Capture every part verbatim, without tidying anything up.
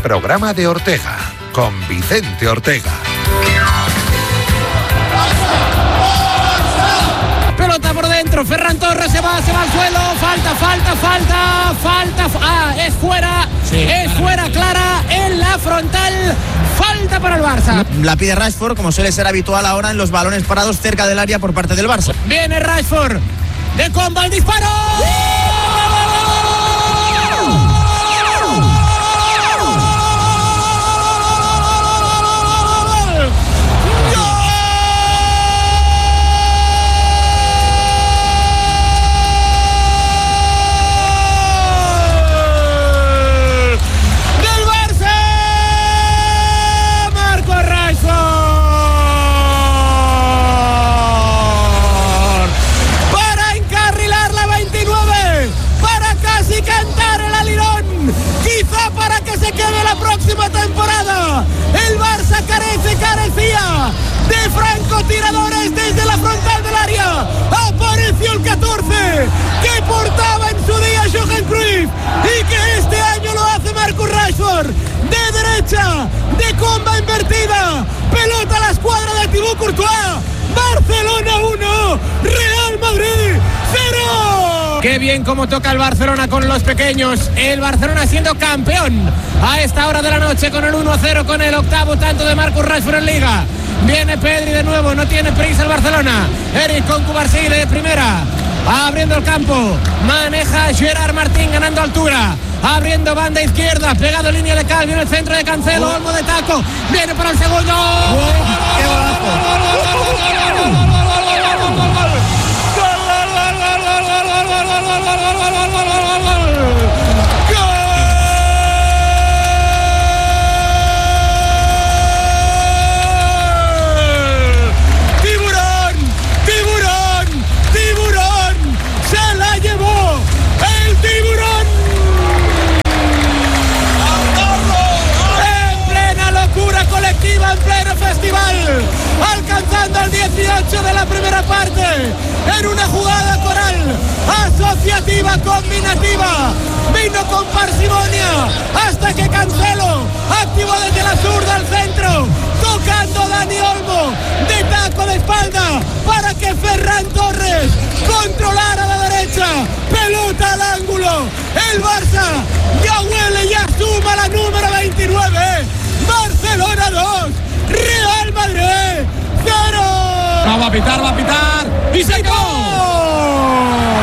programa de Ortega, con Vicente Ortega. Pelota por dentro, Ferran Torres se va, se va al suelo, falta, falta, falta, falta, ah, es fuera, sí, es fuera clara en la frontal, falta para el Barça. La pide Rashford, como suele ser habitual ahora en los balones parados cerca del área por parte del Barça. Viene Rashford, de comba el disparo. Temporada, el Barça carece, carecía de francotiradores desde la frontal del área. Apareció el catorce que portaba en su día Johan Cruyff y que este año lo hace Marcus Rashford, de derecha, de comba invertida, pelota a la escuadra de Thibaut Courtois. Barcelona uno, Real Madrid cero. Qué bien cómo toca el Barcelona con los pequeños. El Barcelona siendo campeón a esta hora de la noche con el uno a cero, con el octavo tanto de Marcus Rashford en Liga. Viene Pedri de nuevo, no tiene prisa el Barcelona. Eric con Cubarsí de primera, abriendo el campo, maneja Gerard Martín ganando altura, abriendo banda izquierda, pegado línea de cal, viene el centro de Cancelo, Olmo de taco, viene para el segundo. ¡Qué golazo! En pleno festival, alcanzando al dieciocho de la primera parte, en una jugada coral, asociativa, combinativa, vino con parsimonia, hasta que Cancelo activó desde la zurda al centro, tocando a Dani Olmo, de taco de espalda, para que Ferran Torres controlara a la derecha, pelota al ángulo, el Barça ya huele, ya suma la número veintinueve, Barcelona dos, Real Madrid cero. No, va a pitar, va a pitar. ¡Y se acabó!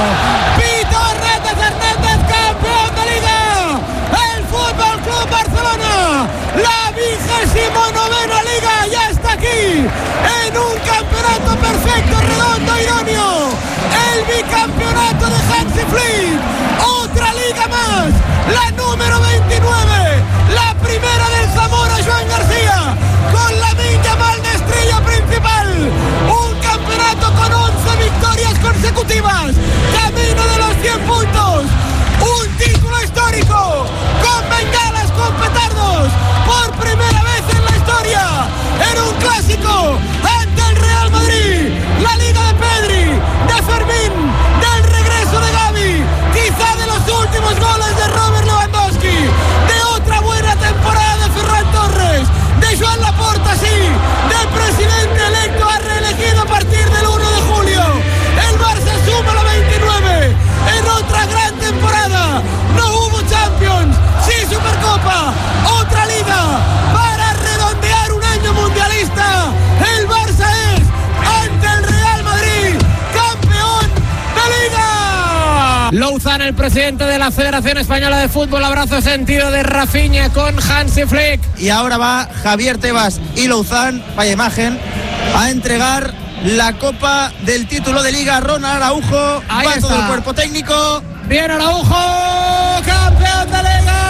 Pito Hernández Hernández, campeón de Liga. El Fútbol Club Barcelona, la vigésimo novena Liga, ya está aquí. En un campeonato perfecto, redondo, idóneo. El bicampeonato de Hansi Flick. Otra Liga más, la número veintinueve. La primera del Zamora, Joan García, con Lamine Yamal de estrella principal. Un campeonato con once victorias consecutivas, camino de los cien puntos. Un título histórico, con bengalas, con petardos, por primera vez en la historia, en un clásico ante el Real Madrid. La Liga de Pedri, de Fermín, del regreso de Gavi, quizá de los últimos goles de Robert Lewandowski, de otra buena temporada de Ferran Torres, de Joan Laporta, sí, del presidente electo a reelegido a partir del uno de julio. El Barça suma la veintinueve en otra gran temporada. No hubo Champions, sí Supercopa, otra Liga para redondear un año mundialista. El Barça es, ante el Real Madrid, campeón de Liga. Louzán, el presidente de la Federación Española de Fútbol, abrazo sentido de Rafinha con Hansi Flick. Y ahora va Javier Tebas y Louzán, vaya imagen, a entregar la copa del título de Liga. Ronald Araujo, ahí va está todo el cuerpo técnico. Bien Araujo, campeón de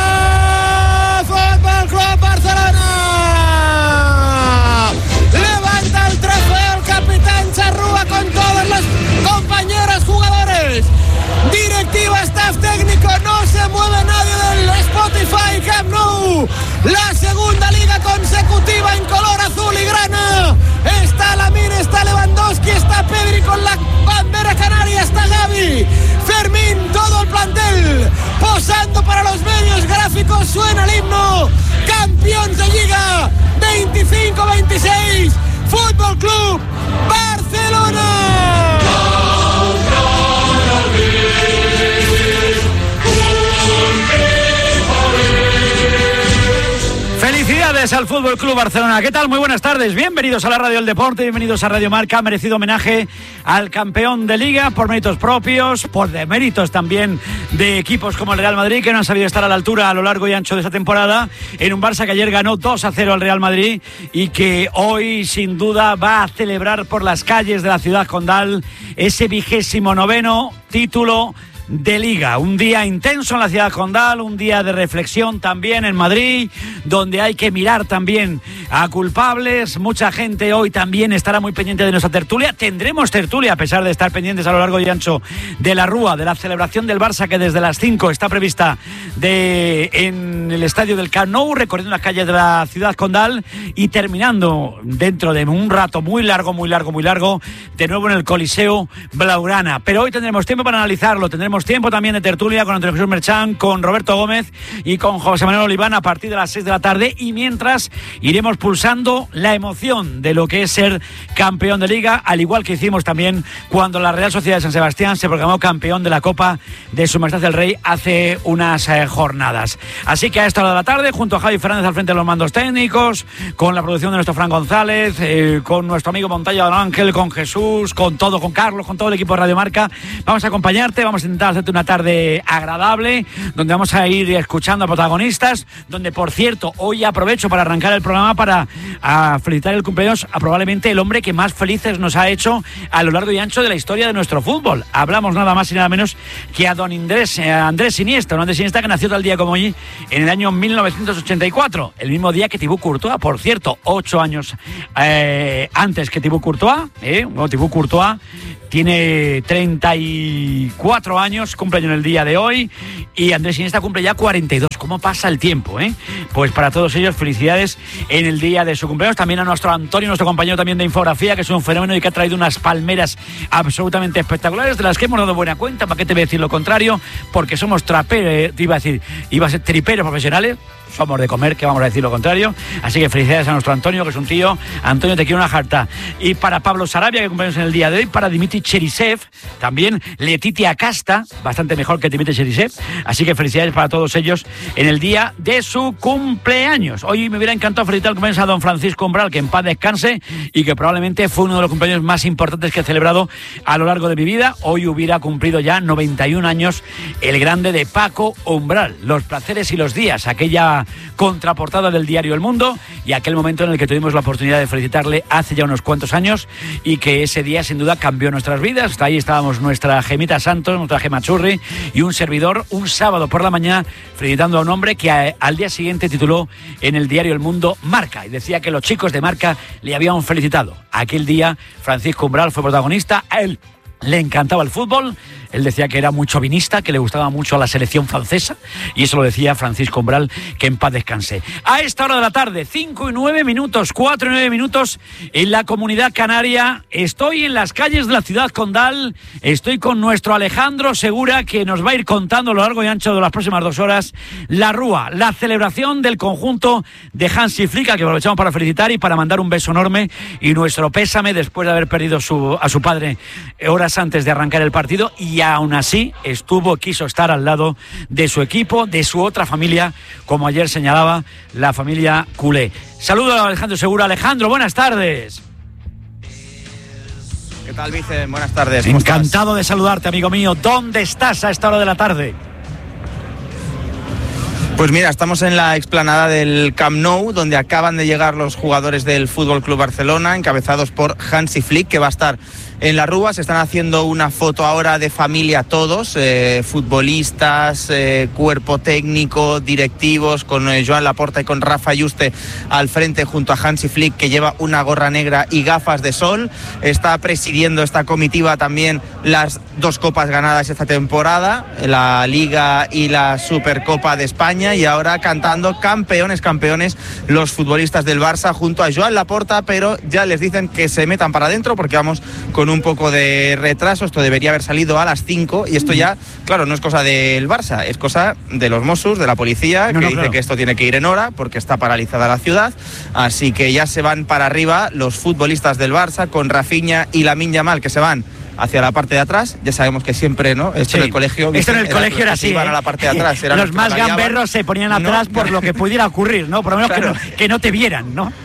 Liga, Fútbol Club Barcelona. Levanta el trofeo el capitán Charrúa con todos los compañeros jugadores. Directiva, staff técnico, no se mueve nadie del Spotify Camp Nou. La segunda liga consecutiva en color azul y grana. Está Lamine, está Lewandowski, está Pedri con la bandera canaria, está Gavi, Fermín, todo el plantel posando para los medios gráficos. Suena el himno, campeón de Liga veinticinco veintiséis, Fútbol Club Barcelona. Felicidades al Fútbol Club Barcelona. ¿Qué tal? Muy buenas tardes. Bienvenidos a la Radio del Deporte, bienvenidos a Radio Marca. Merecido homenaje al campeón de Liga por méritos propios, por deméritos también de equipos como el Real Madrid, que no han sabido estar a la altura a lo largo y ancho de esta temporada, en un Barça que ayer ganó dos a cero al Real Madrid y que hoy sin duda va a celebrar por las calles de la ciudad condal ese vigésimo noveno título de Liga. Un día intenso en la ciudad condal, un día de reflexión también en Madrid, donde hay que mirar también a culpables. Mucha gente hoy también estará muy pendiente de nuestra tertulia. Tendremos tertulia, a pesar de estar pendientes a lo largo y ancho de la Rúa, de la celebración del Barça, que desde las cinco está prevista de, en el estadio del Camp Nou, recorriendo las calles de la ciudad condal y terminando dentro de un rato muy largo, muy largo, muy largo, de nuevo en el Coliseo Blaugrana. Pero hoy tendremos tiempo para analizarlo, tendremos tiempo también de tertulia con Antonio Jesús Merchán, con Roberto Gómez y con José Manuel Oliván a partir de las seis de la tarde, y mientras iremos pulsando la emoción de lo que es ser campeón de Liga, al igual que hicimos también cuando la Real Sociedad de San Sebastián se proclamó campeón de la Copa de Su Majestad el Rey hace unas eh, jornadas. Así que a esta hora de la tarde, junto a Javi Fernández al frente de los mandos técnicos, con la producción de nuestro Fran González, eh, con nuestro amigo Montaña Don Ángel, con Jesús, con todo, con Carlos, con todo el equipo de Radio Marca, vamos a acompañarte, vamos a intentar hacerte una tarde agradable, donde vamos a ir escuchando a protagonistas, donde por cierto hoy aprovecho para arrancar el programa para a felicitar el cumpleaños a probablemente el hombre que más felices nos ha hecho a lo largo y ancho de la historia de nuestro fútbol. Hablamos nada más y nada menos que a don Andrés, eh, Andrés Iniesta, un Andrés Iniesta que nació tal día como hoy en el año mil novecientos ochenta y cuatro, el mismo día que Thibaut Courtois, por cierto, ocho años eh, antes que Thibaut Courtois, eh, bueno, Thibaut Courtois tiene treinta y cuatro años, cumple en el día de hoy, y Andrés Iniesta cumple ya cuarenta y dos. ¿Cómo pasa el tiempo, eh? Pues para todos ellos, felicidades en el día de su cumpleaños. También a nuestro Antonio, nuestro compañero también de Infografía, que es un fenómeno y que ha traído unas palmeras absolutamente espectaculares, de las que hemos dado buena cuenta. ¿Para qué te voy a decir lo contrario? Porque somos traperos, iba a decir, iba a ser triperos profesionales. Somos de comer, que vamos a decir lo contrario. Así que felicidades a nuestro Antonio, que es un tío. Antonio, te quiero una jarta. Y para Pablo Sarabia, que cumpleaños en el día de hoy. Para Dimitri Cherisev, también Letitia Casta, bastante mejor que Dimitri Cherisev. Así que felicidades para todos ellos en el día de su cumpleaños. Hoy me hubiera encantado felicitar el cumpleaños a don Francisco Umbral, que en paz descanse, y que probablemente fue uno de los cumpleaños más importantes que he celebrado a lo largo de mi vida. Hoy hubiera cumplido ya noventa y un años el grande de Paco Umbral. Los placeres y los días, aquella contraportada del diario El Mundo, y aquel momento en el que tuvimos la oportunidad de felicitarle hace ya unos cuantos años, y que ese día sin duda cambió nuestras vidas. Hasta ahí estábamos nuestra Gemita Santos, nuestra Gema Churri y un servidor, un sábado por la mañana, felicitando a un hombre que a, al día siguiente tituló en el diario El Mundo Marca, y decía que los chicos de Marca le habían felicitado. Aquel día Francisco Umbral fue protagonista. A él le encantaba el fútbol. Él decía que era muy chauvinista, que le gustaba mucho a la selección francesa, y eso lo decía Francisco Umbral, que en paz descanse. A esta hora de la tarde, cinco y nueve minutos, cuatro y nueve minutos en la Comunidad Canaria. Estoy en las calles de la ciudad condal, estoy con nuestro Alejandro Segura, que nos va a ir contando a lo largo y ancho de las próximas dos horas la Rúa, la celebración del conjunto de Hansi Flick, que aprovechamos para felicitar y para mandar un beso enorme y nuestro pésame después de haber perdido su, a su padre horas antes de arrancar el partido, y aún así estuvo, quiso estar al lado de su equipo, de su otra familia, como ayer señalaba la familia culé. Saludo a Alejandro Segura. Alejandro, buenas tardes. ¿Qué tal, Vicen? Buenas tardes. Encantado estás? de saludarte, amigo mío. ¿Dónde estás a esta hora de la tarde? Pues mira, estamos en la explanada del Camp Nou, donde acaban de llegar los jugadores del Fútbol Club Barcelona, encabezados por Hansi Flick, que va a estar en la Rúa. Se están haciendo una foto ahora de familia todos, eh, futbolistas, eh, cuerpo técnico, directivos, con eh, Joan Laporta y con Rafa Yuste al frente, junto a Hansi Flick, que lleva una gorra negra y gafas de sol. Está presidiendo esta comitiva también las dos copas ganadas esta temporada, la Liga y la Supercopa de España, Rafinha, y ahora cantando campeones, campeones los futbolistas del Barça junto a Joan Laporta, pero ya les dicen que se metan para adentro porque vamos con un poco de retraso. Esto debería haber salido a las cinco y esto ya, claro, no es cosa del Barça, es cosa de los Mossos, de la policía, no, que no, dice claro. que esto tiene que ir en hora porque está paralizada la ciudad, así que ya se van para arriba los futbolistas del Barça con Rafinha y Lamine Yamal, que se van hacia la parte de atrás. Ya sabemos que siempre, ¿no? Esto sí. en el colegio... Esto en el era, colegio era así, iban ¿eh? a la parte de atrás. Eran los más gamberros se ponían atrás no, por lo que pudiera ocurrir, ¿no? Por lo menos claro. que, no, que no te vieran, ¿no?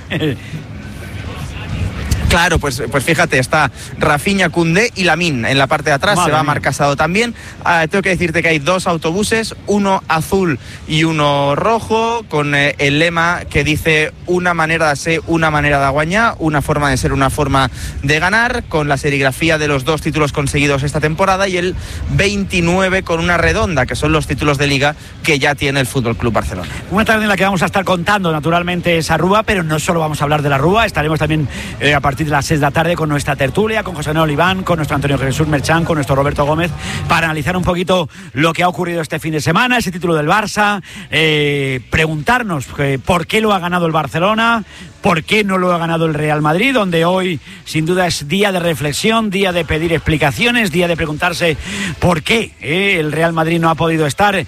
Claro, pues, pues fíjate, está Rafinha, Koundé y Lamine en la parte de atrás. Madre se va Marc Casado también. Ah, tengo que decirte que hay dos autobuses, uno azul y uno rojo, con eh, el lema que dice una manera de ser, una manera de guañar, una forma de ser, una forma de ganar, con la serigrafía de los dos títulos conseguidos esta temporada, y el veintinueve con una redonda, que son los títulos de Liga que ya tiene el Fútbol Club Barcelona. Una tarde en la que vamos a estar contando naturalmente esa Rúa, pero no solo vamos a hablar de la Rúa, estaremos también eh, a partir de las seis de la tarde con nuestra tertulia, con José Manuel Oliván, con nuestro Antonio Jesús Merchán, con nuestro Roberto Gómez, para analizar un poquito lo que ha ocurrido este fin de semana, ese título del Barça, eh, preguntarnos eh, por qué lo ha ganado el Barcelona, por qué no lo ha ganado el Real Madrid, donde hoy sin duda es día de reflexión, día de pedir explicaciones, día de preguntarse por qué eh, el Real Madrid no ha podido estar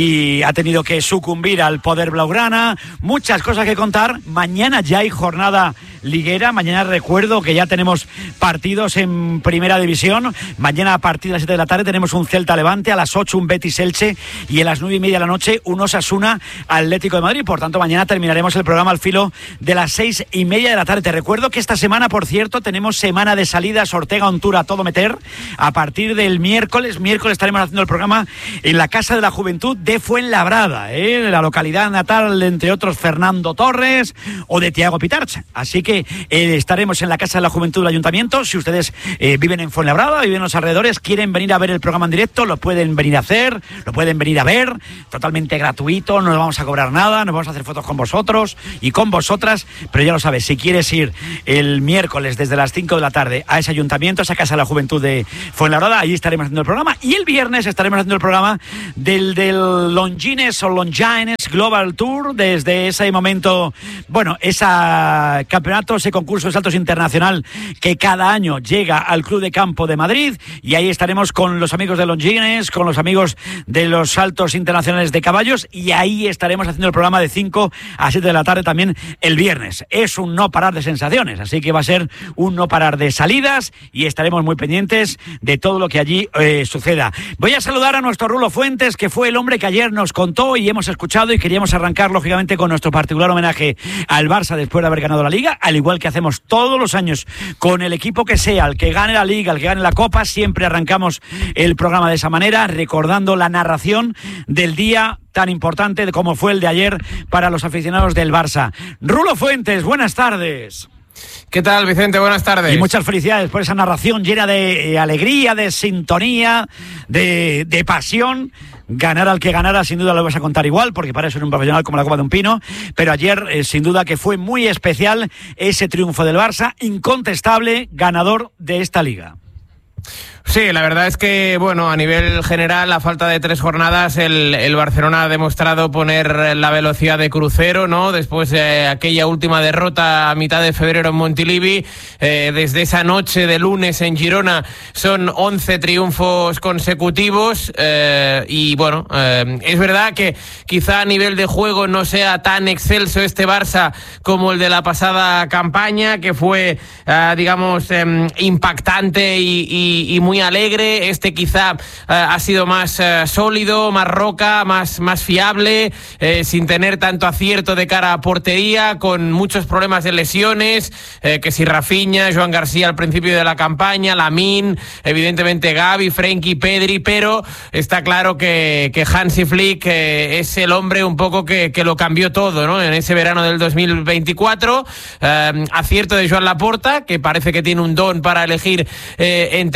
y ha tenido que sucumbir al poder blaugrana. Muchas cosas que contar. Mañana ya hay jornada liguera. Mañana recuerdo que ya tenemos partidos en Primera División. Mañana a partir de las siete de la tarde tenemos un Celta Levante, a las ocho un Betis Elche y a las nueve y media de la noche un Osasuna Atlético de Madrid. Por tanto, mañana terminaremos el programa al filo de las seis y media de la tarde. Te recuerdo que esta semana, por cierto, tenemos semana de salidas Ortega on Tour a todo meter. A partir del miércoles, miércoles estaremos haciendo el programa en la Casa de la Juventud de Fuenlabrada, ¿eh? la localidad natal, entre otros, Fernando Torres o de Tiago Pitarcha. Así que eh, estaremos en la Casa de la Juventud del Ayuntamiento. Si ustedes eh, viven en Fuenlabrada, viven en los alrededores, quieren venir a ver el programa en directo, lo pueden venir a hacer, lo pueden venir a ver, totalmente gratuito, no nos vamos a cobrar nada, nos vamos a hacer fotos con vosotros y con vosotras, pero ya lo sabes, si quieres ir el miércoles desde las cinco de la tarde a ese ayuntamiento, a esa Casa de la Juventud de Fuenlabrada, allí estaremos haciendo el programa, y el viernes estaremos haciendo el programa del, del Longines o Longines Global Tour, desde ese momento, bueno, ese campeonato, ese concurso de saltos internacional que cada año llega al Club de Campo de Madrid, y ahí estaremos con los amigos de Longines, con los amigos de los saltos internacionales de caballos, y ahí estaremos haciendo el programa de cinco a siete de la tarde también el viernes. Es un no parar de sensaciones, así que va a ser un no parar de salidas y estaremos muy pendientes de todo lo que allí eh, suceda. Voy a saludar a nuestro Rulo Fuentes, que fue el hombre que ayer nos contó y hemos escuchado, y queríamos arrancar lógicamente con nuestro particular homenaje al Barça después de haber ganado la Liga, al igual que hacemos todos los años con el equipo que sea, el que gane la Liga, el que gane la Copa, siempre arrancamos el programa de esa manera, recordando la narración del día tan importante como fue el de ayer para los aficionados del Barça. Rulo Fuentes, buenas tardes. ¿Qué tal, Vicente? Buenas tardes. Y muchas felicidades por esa narración llena de alegría, de sintonía, de, de pasión. Ganar al que ganara, sin duda lo vas a contar igual, porque para eso es un profesional como la copa de un pino, pero ayer, eh, sin duda que fue muy especial ese triunfo del Barça, incontestable ganador de esta Liga. Sí, la verdad es que, bueno, a nivel general, a falta de tres jornadas, el, el Barcelona ha demostrado poner la velocidad de crucero, ¿no? Después de aquella última derrota a mitad de febrero en Montilivi, eh, desde esa noche de lunes en Girona, son once triunfos consecutivos, eh, y bueno, eh, es verdad que quizá a nivel de juego no sea tan excelso este Barça como el de la pasada campaña, que fue, eh, digamos, eh, impactante y, y, y muy muy alegre. Este quizá uh, ha sido más uh, sólido, más roca, más, más fiable, eh, sin tener tanto acierto de cara a portería, con muchos problemas de lesiones, eh, que si Rafinha, Joan García al principio de la campaña, Lamine, evidentemente Gavi, Frenkie, Pedri, pero está claro que, que Hansi Flick eh, es el hombre un poco que, que lo cambió todo, ¿no? En ese verano del dos mil veinticuatro, eh, acierto de Joan Laporta, que parece que tiene un don para elegir eh, entrenadores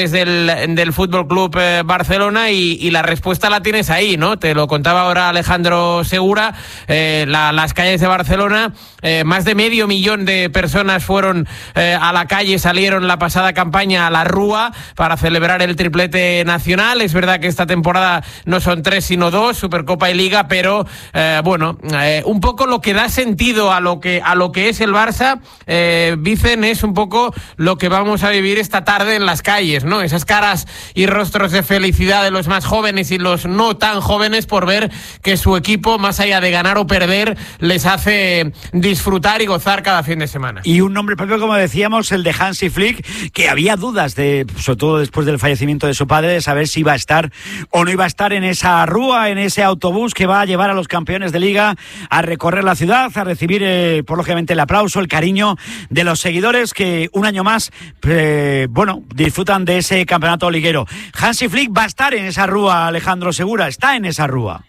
claves del, del F C Club eh, Barcelona y, y la respuesta la tienes ahí, ¿no? Te lo contaba ahora Alejandro Segura, eh, la, las calles de Barcelona, eh, más de medio millón de personas fueron eh, a la calle, salieron la pasada campaña a la Rúa para celebrar el triplete nacional. Es verdad que esta temporada no son tres sino dos, Supercopa y Liga, pero eh, bueno, eh, un poco lo que da sentido a lo que, a lo que es el Barça, eh, Vicen, es un poco lo que vamos a vivir esta tarde en las calles, ¿no? Esas caras y rostros de felicidad de los más jóvenes y los no tan jóvenes por ver que su equipo, más allá de ganar o perder, les hace disfrutar y gozar cada fin de semana. Y un nombre propio, como decíamos, el de Hansi Flick, que había dudas, de, sobre todo después del fallecimiento de su padre, de saber si iba a estar o no iba a estar en esa rúa, en ese autobús que va a llevar a los campeones de Liga a recorrer la ciudad, a recibir, eh, por lógicamente, el aplauso, el cariño de los seguidores que un año más, eh, bueno, disfrutan de ese campeonato liguero. Hansi Flick va a estar en esa rúa, Alejandro Segura, está en esa rúa.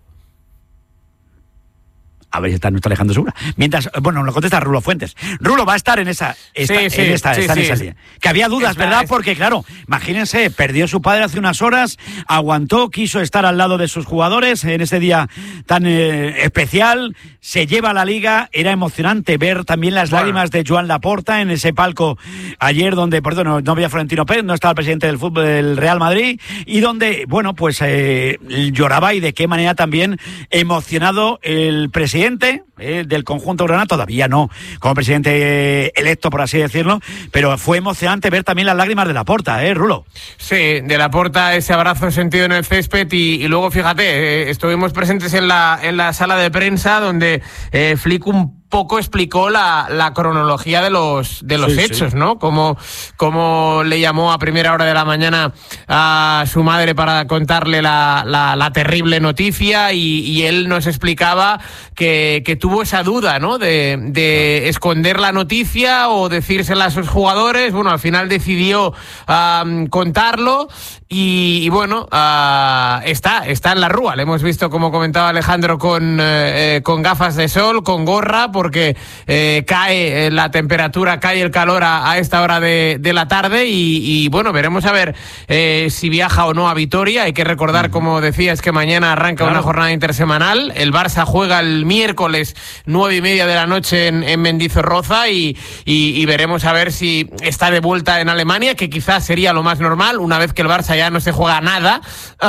A ver si está nuestro Alejandro Segura. Mientras, bueno, nos contesta Rulo Fuentes. Rulo va a estar en esa, esta, sí, sí, en esta, sí, está sí. en esa línea. Que había dudas, está, ¿verdad? Es... Porque, claro, imagínense, perdió su padre hace unas horas, aguantó, quiso estar al lado de sus jugadores en ese día tan eh, especial, se lleva a la Liga. Era emocionante ver también las bueno. lágrimas de Joan Laporta en ese palco ayer, donde, perdón, no, no había Florentino Pérez, no estaba el presidente del fútbol del Real Madrid, y donde, bueno, pues eh, lloraba, y de qué manera también emocionado el presidente Eh, del conjunto grana, todavía no como presidente eh, electo, por así decirlo, pero fue emocionante ver también las lágrimas de Laporta, ¿eh, Rulo? Sí, de Laporta, ese abrazo sentido en el césped, y, y luego, fíjate, eh, estuvimos presentes en la, en la sala de prensa donde eh, Flick un poco explicó la, la cronología de los de los sí, hechos, sí. ¿no? Como, como le llamó a primera hora de la mañana a su madre para contarle la, la, la terrible noticia, y, y él nos explicaba que, que tuvo esa duda, ¿no? De, de esconder la noticia o decírsela a sus jugadores. Bueno, al final decidió um, contarlo, y, y bueno, uh, está, está en la rúa. Le hemos visto, como comentaba Alejandro, con, eh, con gafas de sol, con gorra, porque eh, cae la temperatura, cae el calor a, a esta hora de, de la tarde, y, y bueno, veremos a ver eh, si viaja o no a Vitoria. Hay que recordar, como decías, que mañana arranca claro. una jornada intersemanal. El Barça juega el miércoles nueve y media de la noche en, en Mendizorroza, y, y, y veremos a ver si está de vuelta en Alemania, que quizás sería lo más normal una vez que el Barça ya no se juega nada,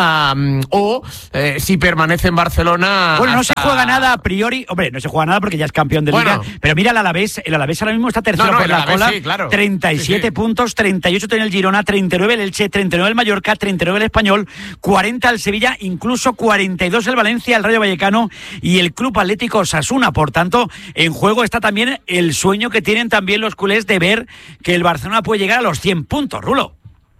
um, o eh, si permanece en Barcelona. Bueno, no hasta... se juega nada a priori, hombre, no se juega nada porque ya es campeón de Liga, bueno, pero mira el Alavés, el Alavés ahora mismo está tercero no, no, por la Alavés, cola, sí, claro. treinta y siete sí, sí. puntos, treinta y ocho tiene el Girona, treinta y nueve el Elche, treinta y nueve el Mallorca, treinta y nueve el Español, cuarenta el Sevilla, incluso cuarenta y dos el Valencia, el Rayo Vallecano y el Club Atlético Osasuna. Por tanto, en juego está también el sueño que tienen también los culés de ver que el Barcelona puede llegar a los cien puntos, Rulo.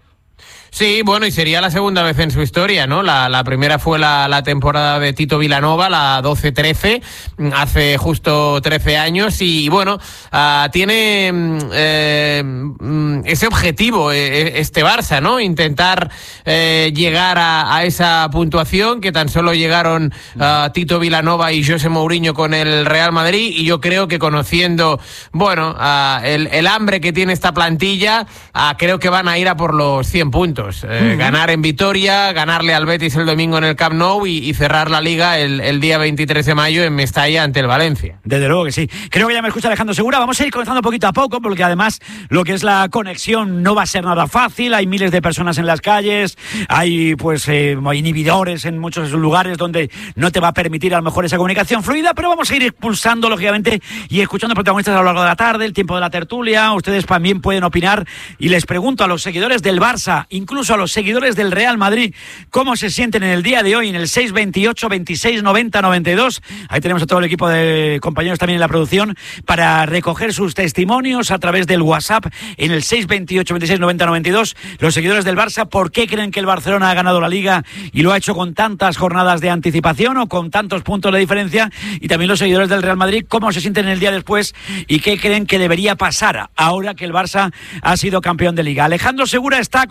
Sí, bueno, y sería la segunda vez en su historia, ¿no? La, la primera fue la, la temporada de Tito Vilanova, la doce trece, hace justo trece años, y, y bueno, uh, tiene eh, ese objetivo eh, este Barça, ¿no? Intentar eh, llegar a, a esa puntuación que tan solo llegaron uh, Tito Vilanova y José Mourinho con el Real Madrid, y yo creo que conociendo, bueno, uh, el, el hambre que tiene esta plantilla, uh, creo que van a ir a por los cien puntos. Eh, uh-huh. Ganar en Vitoria, ganarle al Betis el domingo en el Camp Nou, y, y cerrar la Liga el, el día veintitrés de mayo en Mestalla ante el Valencia. Desde luego que sí. Creo que ya me escucha Alejandro Segura. Vamos a ir comenzando poquito a poco, porque además lo que es la conexión no va a ser nada fácil. Hay miles de personas en las calles, hay pues eh, inhibidores en muchos lugares donde no te va a permitir a lo mejor esa comunicación fluida, pero vamos a ir expulsando, lógicamente, y escuchando protagonistas a lo largo de la tarde, el tiempo de la tertulia. Ustedes también pueden opinar, y les pregunto a los seguidores del Barça, incluso a los seguidores del Real Madrid, cómo se sienten en el día de hoy en el seis veintiocho, veintiséis, noventa, noventa y dos. Ahí tenemos a todo el equipo de compañeros también en la producción para recoger sus testimonios a través del WhatsApp en el seis veintiocho, veintiséis, noventa, noventa y dos. Los seguidores del Barça, ¿por qué creen que el Barcelona ha ganado la Liga y lo ha hecho con tantas jornadas de anticipación o con tantos puntos de diferencia? Y también los seguidores del Real Madrid, ¿cómo se sienten en el día después y qué creen que debería pasar ahora que el Barça ha sido campeón de Liga? Alejandro Segura está, como decíamos,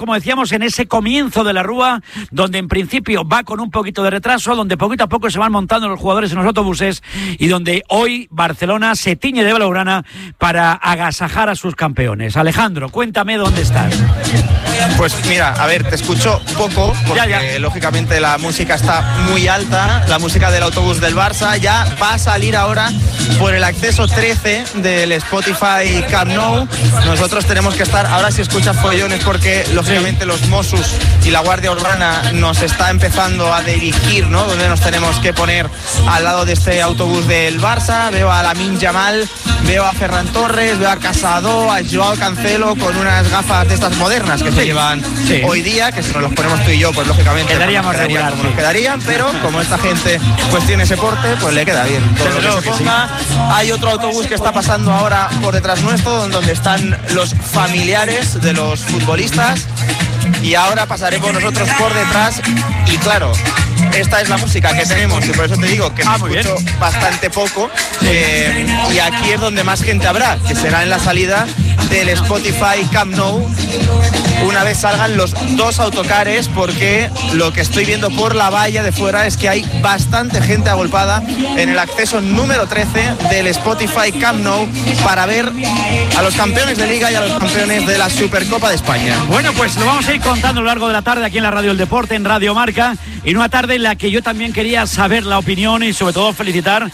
estamos en ese comienzo de la Rúa, donde en principio va con un poquito de retraso, donde poquito a poco se van montando los jugadores en los autobuses y donde hoy Barcelona se tiñe de blaugrana para agasajar a sus campeones. Alejandro, cuéntame dónde estás. Pues mira, a ver, te escucho poco porque ya, ya. lógicamente la música está muy alta, la música del autobús del Barça ya va a salir ahora por el acceso trece del Spotify Camp Nou. Nosotros tenemos que estar, ahora si escuchas follones porque lógicamente los Mossos y la Guardia Urbana nos está empezando a dirigir, ¿no? Donde nos tenemos que poner al lado de este autobús del Barça. Veo a Lamine Yamal, veo a Ferran Torres, veo a Casado, a Joao Cancelo con unas gafas de estas modernas que se llevan sí. hoy día, que si nos los ponemos tú y yo, pues lógicamente quedaríamos pues, regular, como sí. nos quedarían, pero como esta gente pues tiene ese porte, pues le queda bien. Todo lo que se ponga. Sí. Hay otro autobús que está pasando ahora por detrás nuestro, donde están los familiares de los futbolistas, y ahora pasaré por nosotros por detrás. Y claro, esta es la música que tenemos y por eso te digo que ah, me escucho bien. bastante poco, eh, y aquí es donde más gente habrá, que será en la salida del Spotify Camp Nou una vez salgan los dos autocares, porque lo que estoy viendo por la valla de fuera es que hay bastante gente agolpada en el acceso número trece del Spotify Camp Nou para ver a los campeones de Liga y a los campeones de la Supercopa de España. Bueno, pues lo vamos a ir contando a lo largo de la tarde aquí en la Radio El Deporte, en Radio Marca, y una tarde en la que yo también quería saber la opinión y sobre todo felicitar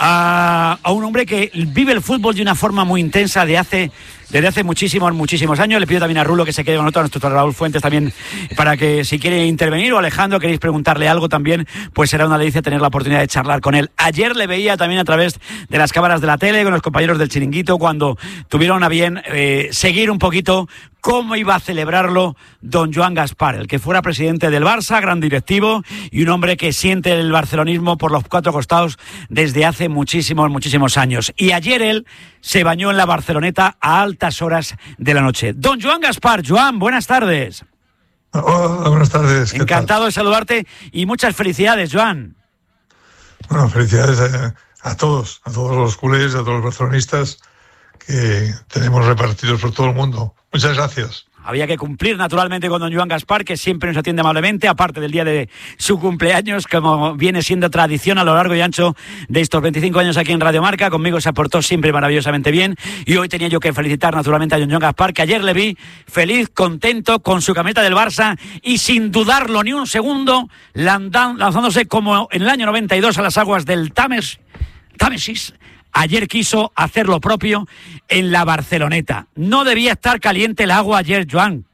a, a un hombre que vive el fútbol de una forma muy intensa de hace... desde hace muchísimos, muchísimos años. Le pido también a Rulo que se quede con nosotros, a nuestro Raúl Fuentes también, para que si quiere intervenir, o Alejandro, queréis preguntarle algo también, pues será una delicia tener la oportunidad de charlar con él. Ayer le veía también a través de las cámaras de la tele, con los compañeros del Chiringuito, cuando tuvieron a bien eh, seguir un poquito cómo iba a celebrarlo don Joan Gaspar, el que fuera presidente del Barça, gran directivo y un hombre que siente el barcelonismo por los cuatro costados desde hace muchísimos, muchísimos años. Y ayer él se bañó en la Barceloneta a altas horas de la noche. Don Joan Gaspar. Joan, buenas tardes. Hola, buenas tardes. Encantado tal? de saludarte y muchas felicidades, Joan. Bueno, felicidades a, a todos, a todos los culés, a todos los barcelonistas que tenemos repartidos por todo el mundo. Muchas gracias. Había que cumplir naturalmente con don Joan Gaspar, que siempre nos atiende amablemente, aparte del día de su cumpleaños, como viene siendo tradición a lo largo y ancho de estos veinticinco años aquí en Radio Marca. Conmigo se aportó siempre maravillosamente bien, y hoy tenía yo que felicitar naturalmente a don Joan Gaspar, que ayer le vi feliz, contento, con su camiseta del Barça y sin dudarlo ni un segundo, lanzándose como en el año noventa y dos a las aguas del Támesis. Támesis. Ayer quiso hacer lo propio en la Barceloneta. No debía estar caliente el agua ayer, Joan.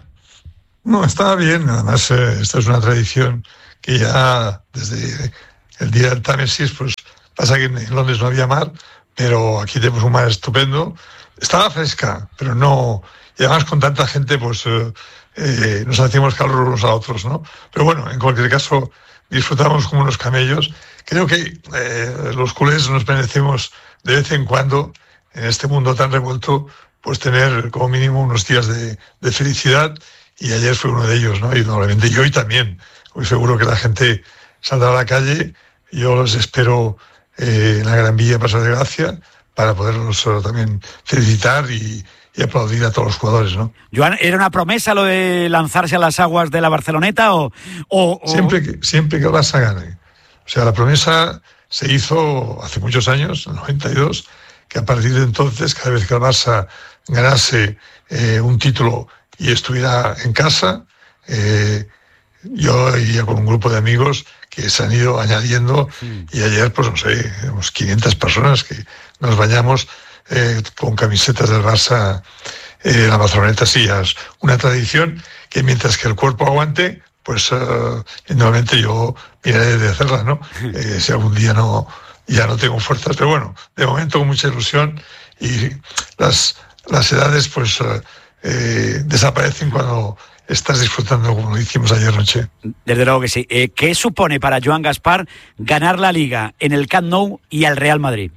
No, estaba bien. Además, eh, esta es una tradición que ya desde el día del Támesis, pues pasa que en Londres no había mar, pero aquí tenemos un mar estupendo. Estaba fresca, pero no... Y además con tanta gente, pues eh, eh, nos hacíamos calor unos a otros, ¿no? Pero bueno, en cualquier caso, disfrutamos como unos camellos. Creo que eh, los culés nos merecemos de vez en cuando, en este mundo tan revuelto, pues tener como mínimo unos días de, de felicidad, y ayer fue uno de ellos, ¿no? Y normalmente, y hoy también. Hoy seguro que la gente saldrá a la calle. Yo los espero eh, en la Gran Vía Paseo de Gracia para poderlos uh, también felicitar y, y aplaudir a todos los jugadores, ¿no? Joan, ¿era una promesa lo de lanzarse a las aguas de la Barceloneta o...? o, o... Siempre que, siempre que el Barça gane. O sea, la promesa se hizo hace muchos años, en el noventa y dos, que a partir de entonces, cada vez que el Barça ganase eh, un título y estuviera en casa, eh, yo iría con un grupo de amigos que se han ido añadiendo, sí. Y ayer, pues no sé, unos quinientas personas que nos bañamos eh, con camisetas del Barça en eh, la Barceloneta. Sí, es una tradición que mientras que el cuerpo aguante, pues uh, normalmente yo miraré de hacerla, ¿no? Eh, si algún día no ya no tengo fuerzas, pero bueno, de momento con mucha ilusión, y las, las edades pues uh, eh, desaparecen cuando estás disfrutando, como lo hicimos ayer noche. Desde luego que sí. Eh, ¿Qué supone para Joan Gaspar ganar la Liga en el Camp Nou y al Real Madrid?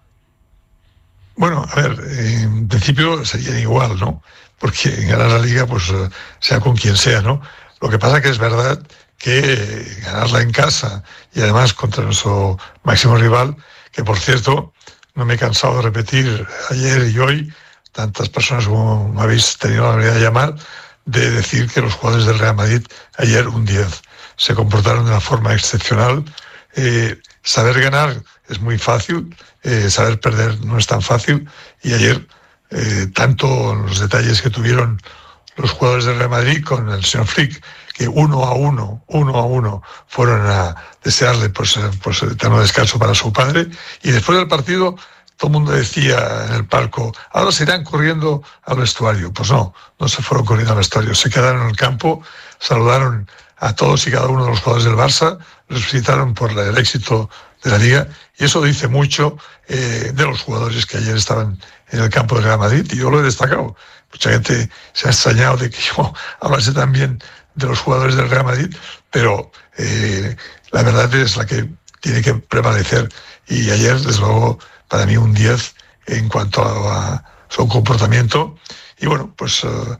Bueno, a ver, en principio sería igual, ¿no? Porque ganar la Liga, pues uh, sea con quien sea, ¿no? Lo que pasa que es verdad que ganarla en casa y además contra nuestro máximo rival, que por cierto, no me he cansado de repetir ayer y hoy, tantas personas como me habéis tenido la manera de llamar, de decir que los jugadores del Real Madrid ayer un diez. Se comportaron de una forma excepcional. Eh, saber ganar es muy fácil, eh, saber perder no es tan fácil, y ayer eh, tanto los detalles que tuvieron los jugadores del Real Madrid con el señor Flick, que uno a uno, uno a uno fueron a desearle pues, pues eterno descanso para su padre, y después del partido todo el mundo decía en el palco, ahora se irán corriendo al vestuario. Pues no, no se fueron corriendo al vestuario, se quedaron en el campo, saludaron a todos y cada uno de los jugadores del Barça, los felicitaron por el éxito de la Liga, y eso dice mucho eh, de los jugadores que ayer estaban en el campo del Real Madrid, y yo lo he destacado. Mucha gente se ha extrañado de que yo hablase también de los jugadores del Real Madrid, pero eh, la verdad es la que tiene que prevalecer, y ayer, desde luego, para mí un diez en cuanto a, a su comportamiento, y bueno, pues uh,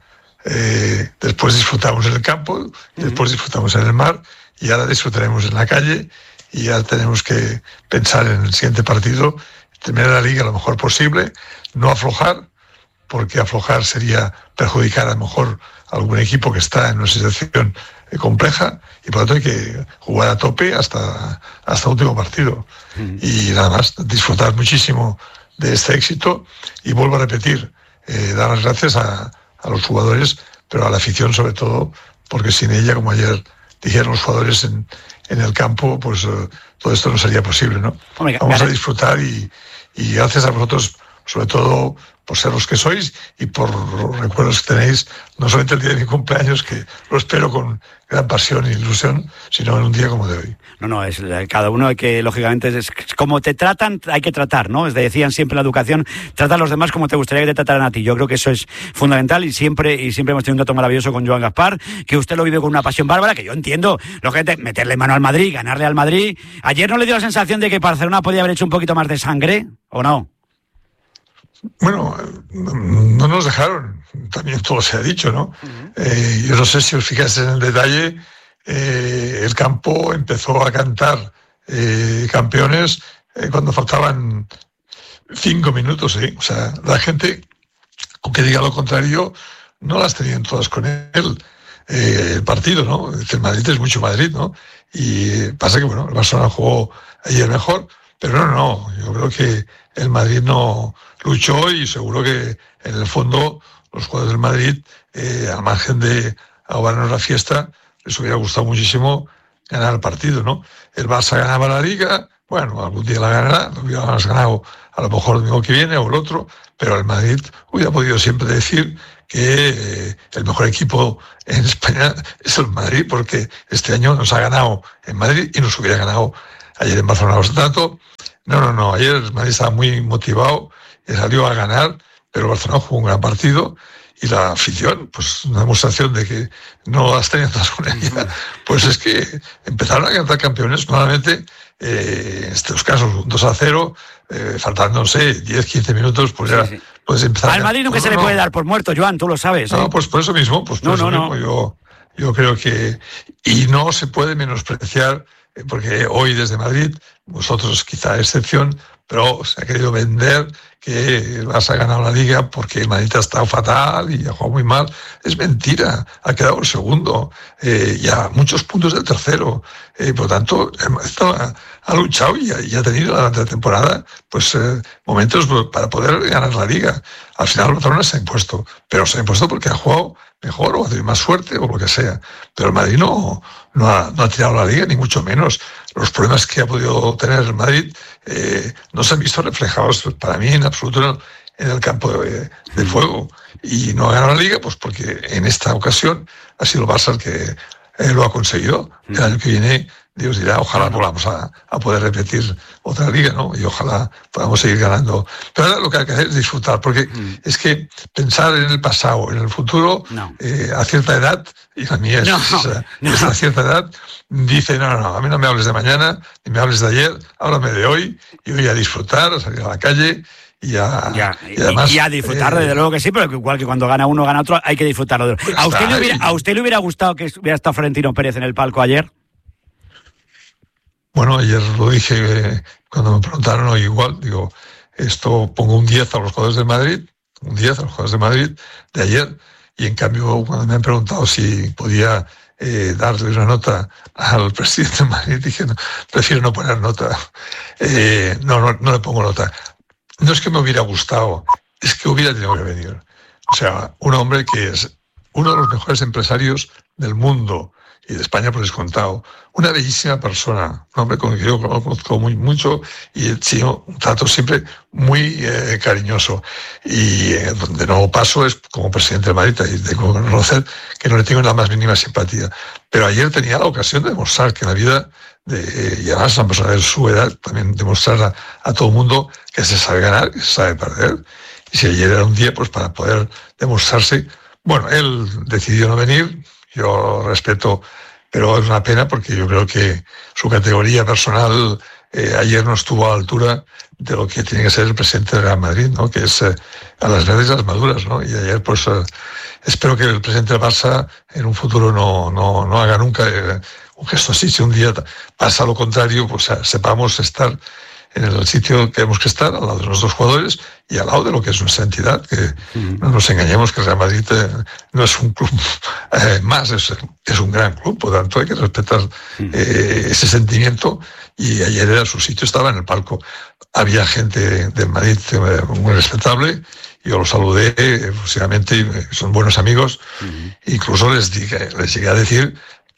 eh, después disfrutamos en el campo, después disfrutamos en el mar, y ahora disfrutaremos en la calle, y ya tenemos que pensar en el siguiente partido, terminar la Liga lo mejor posible, no aflojar, porque aflojar sería perjudicar a lo mejor a algún equipo que está en una situación eh, compleja, y por lo tanto hay que jugar a tope hasta, hasta el último partido. Mm. Y nada más, disfrutar muchísimo de este éxito, y vuelvo a repetir, eh, dar las gracias a, a los jugadores, pero a la afición sobre todo, porque sin ella, como ayer dijeron los jugadores en, en el campo, pues uh, todo esto no sería posible, ¿no? Hombre, vamos a disfrutar, y, y gracias a vosotros, sobre todo por ser los que sois y por los recuerdos que tenéis, no solamente el día de mi cumpleaños, que lo espero con gran pasión e ilusión, sino en un día como de hoy. No, no, es cada uno hay que, lógicamente, es, es como te tratan, hay que tratar, ¿no? Es decían siempre en la educación, trata a los demás como te gustaría que te trataran a ti. Yo creo que eso es fundamental, y siempre y siempre hemos tenido un dato maravilloso con Joan Gaspar, que usted lo vive con una pasión bárbara, que yo entiendo, lógicamente, meterle mano al Madrid, ganarle al Madrid. ¿Ayer no le dio la sensación de que Barcelona podía haber hecho un poquito más de sangre, o no? Bueno, no nos dejaron, también todo se ha dicho, ¿no? Uh-huh. Eh, yo no sé si os fijáis en el detalle, eh, el campo empezó a cantar eh, campeones eh, cuando faltaban cinco minutos, ¿eh? O sea, la gente, aunque diga lo contrario, no las tenían todas con él. Eh, el partido, ¿no? El Madrid es mucho Madrid, ¿no? Y pasa que, bueno, el Barcelona jugó ayer mejor, pero no, no, yo creo que el Madrid no luchó, y seguro que en el fondo los jugadores del Madrid, eh, al margen de ahogarnos la fiesta, les hubiera gustado muchísimo ganar el partido, ¿no? El Barça ganaba la Liga, bueno, algún día la ganará, lo hubiéramos ganado a lo mejor el domingo que viene o el otro, pero el Madrid hubiera podido siempre decir que eh, el mejor equipo en España es el Madrid, porque este año nos ha ganado en Madrid y nos hubiera ganado ayer en Barcelona. Por tanto, no, no, no, ayer el Madrid estaba muy motivado y salió a ganar, pero Barcelona jugó un gran partido, y la afición, pues una demostración de que no las tenían todas con ella, pues es que empezaron a cantar campeones. Normalmente, eh, en estos casos, dos a cero, eh, faltando, no sé, diez, quince minutos, pues ya sí, sí. puedes empezar. Al Madrid nunca no, se no, le puede no. dar por muerto, Joan, tú lo sabes. ¿eh? No, pues por eso mismo, pues por no, eso no, mismo, no. yo, yo creo que... Y no se puede menospreciar, porque hoy desde Madrid, vosotros quizá excepción, pero se ha querido vender que el Barça ha ganado la Liga porque el Madrid ha estado fatal y ha jugado muy mal. Es mentira, ha quedado el segundo, eh, y a muchos puntos del tercero. Eh, por lo tanto, el Madrid ha, ha luchado y ha, y ha tenido durante la temporada pues, eh, momentos para poder ganar la Liga. Al final el Barcelona se ha impuesto, pero se ha impuesto porque ha jugado mejor o ha tenido más suerte o lo que sea. Pero el Madrid no, no, ha, no ha tirado la Liga, ni mucho menos. Los problemas que ha podido tener el Madrid eh, no se han visto reflejados para mí en absoluto en el campo de, de juego. Y no ha ganado la Liga pues porque en esta ocasión ha sido el Barça el que eh, lo ha conseguido. El año que viene, Dios dirá, ojalá volvamos a, a poder repetir otra Liga, ¿no? Y ojalá podamos seguir ganando. Pero ahora lo que hay que hacer es disfrutar, porque mm. es que pensar en el pasado, en el futuro, no. eh, a cierta edad, y a mí es, no, es, es, no. es a cierta edad, dice, no, no, a mí no me hables de mañana, ni me hables de ayer, háblame de hoy, y hoy a disfrutar, a salir a la calle, y a, ya, y, además, y a disfrutar, eh, desde luego que sí, pero igual que cuando gana uno, gana otro, hay que disfrutarlo. De ¿A, usted le hubiera, ¿A usted le hubiera gustado que hubiera estado Florentino Pérez en el palco ayer? Bueno, ayer lo dije eh, cuando me preguntaron, o igual, digo, esto pongo un diez a los jugadores de Madrid, un diez a los jugadores de Madrid de ayer, y en cambio cuando me han preguntado si podía eh, darle una nota al presidente de Madrid, dije, no, prefiero no poner nota. Eh, no, no, no le pongo nota. No es que me hubiera gustado, es que hubiera tenido que venir. O sea, un hombre que es uno de los mejores empresarios del mundo y de España por descontado, una bellísima persona, un hombre con el que yo conozco muy mucho y he sido un trato siempre muy eh, cariñoso. Y eh, donde no paso es como presidente de Madrid, y tengo que reconocer que no le tengo la más mínima simpatía. Pero ayer tenía la ocasión de demostrar que en la vida, de, y además una persona de su edad, también demostrar a, a todo el mundo que se sabe ganar, que se sabe perder. Y si ayer era un día pues para poder demostrarse, bueno, él decidió no venir. Yo respeto, pero es una pena porque yo creo que su categoría personal eh, ayer no estuvo a la altura de lo que tiene que ser el presidente de Real Madrid, ¿no? Que es eh, a las verdes y a las maduras, ¿no? Y ayer, pues, eh, espero que el presidente del Barça en un futuro no, no, no haga nunca eh, un gesto así. Si un día pasa lo contrario, pues sepamos estar en el sitio que tenemos que estar, al lado de nuestros jugadores y al lado de lo que es nuestra entidad, que mm. no nos engañemos que el Real Madrid eh, no es un club eh, más, es, es un gran club, por lo tanto hay que respetar eh, ese sentimiento, y ayer era su sitio, estaba en el palco. Había gente del Madrid eh, muy respetable, yo los saludé efusivamente, y son buenos amigos, mm. incluso les, dije, les llegué a decir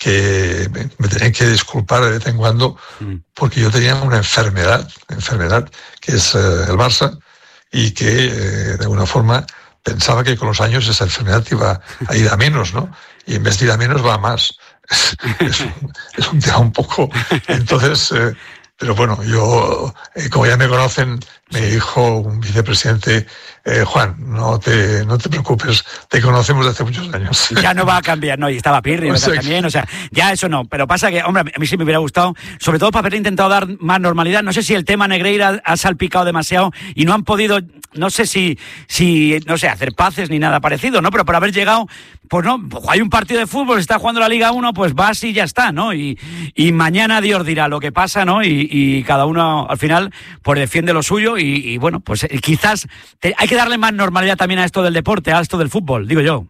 que me tenían que disculpar de vez en cuando porque yo tenía una enfermedad, enfermedad que es eh, el Barça, y que eh, de alguna forma pensaba que con los años esa enfermedad iba a ir a menos, ¿no? Y en vez de ir a menos va a más. Es, es, un, es un tema un poco... Entonces, eh, pero bueno, yo, eh, como ya me conocen, me dijo un vicepresidente, eh, Juan, no te, no te preocupes, te conocemos desde hace muchos años. Ya no va a cambiar, ¿no? Y estaba Pirri, o sea, también, o sea, ya eso no. Pero pasa que, hombre, a mí sí me hubiera gustado, sobre todo para haber intentado dar más normalidad. No sé si el tema Negreira ha salpicado demasiado y no han podido, no sé si, si no sé, hacer paces ni nada parecido, ¿no? Pero por haber llegado, pues no, hay un partido de fútbol, está jugando la Liga uno, pues vas y ya está, ¿no? Y, y mañana Dios dirá lo que pasa, ¿no? Y, y cada uno, al final, pues defiende lo suyo. Y, y bueno, pues eh, quizás te, hay que darle más normalidad también a esto del deporte, a esto del fútbol, digo yo.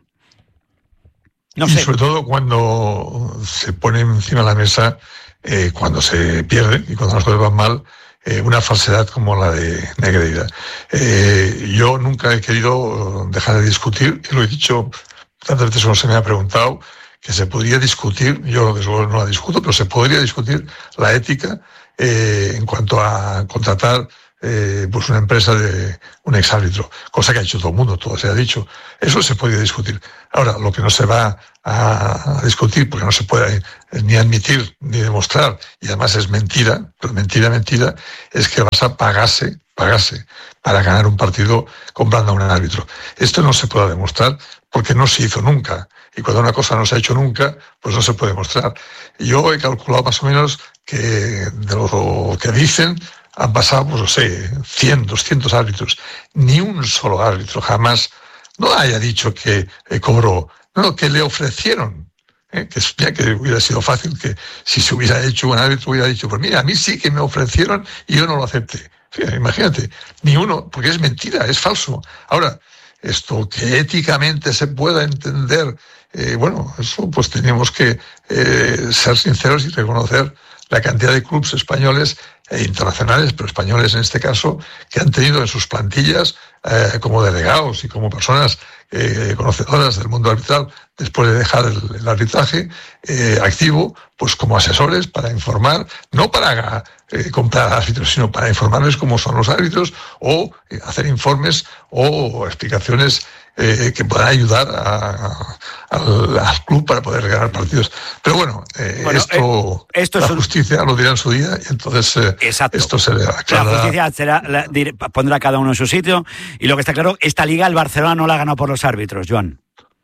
No y sé. Sobre todo cuando se pone encima de la mesa, eh, cuando se pierde y cuando las cosas van mal, eh, una falsedad como la de Negreira. Eh, yo nunca he querido dejar de discutir, y lo he dicho tantas veces como se me ha preguntado, que se podría discutir, yo desde luego no la discuto, pero se podría discutir la ética eh, en cuanto a contratar Eh, pues una empresa de un exárbitro, cosa que ha hecho todo el mundo, todo se ha dicho. Eso se puede discutir. Ahora, lo que no se va a, a discutir, porque no se puede ni admitir ni demostrar, y además es mentira, pero mentira, mentira, es que vas a pagarse, pagarse para ganar un partido comprando a un árbitro. Esto no se puede demostrar porque no se hizo nunca. Y cuando una cosa no se ha hecho nunca, pues no se puede demostrar. Yo he calculado más o menos que de lo que dicen, han pasado, pues no sé, cien, doscientos árbitros. Ni un solo árbitro jamás no haya dicho que eh, cobró, no, que le ofrecieron. ¿eh? Que, ya que hubiera sido fácil que si se hubiera hecho un árbitro hubiera dicho, pues mira, a mí sí que me ofrecieron y yo no lo acepté. Sí, imagínate, ni uno, porque es mentira, es falso. Ahora, esto que éticamente se pueda entender, eh, bueno, eso pues tenemos que eh, ser sinceros y reconocer la cantidad de clubes españoles e internacionales, pero españoles en este caso, que han tenido en sus plantillas eh, como delegados y como personas eh, conocedoras del mundo arbitral, después de dejar el, el arbitraje eh, activo, pues como asesores para informar, no para eh, comprar árbitros, sino para informarles cómo son los árbitros, o eh, hacer informes o explicaciones eh, que puedan ayudar a, a, al, al club para poder ganar partidos. Pero bueno, eh, bueno esto, eh, esto la un... justicia lo dirá en su día, y entonces eh, Exacto. esto se le aclarará. La justicia será, la, pondrá cada uno en su sitio, y lo que está claro, esta liga el Barcelona no la ha ganado por los árbitros, Joan.